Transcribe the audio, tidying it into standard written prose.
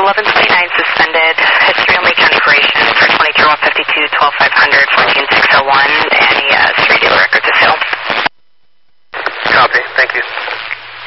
1129 suspended. History only configuration for 22 152, 12500, 14601.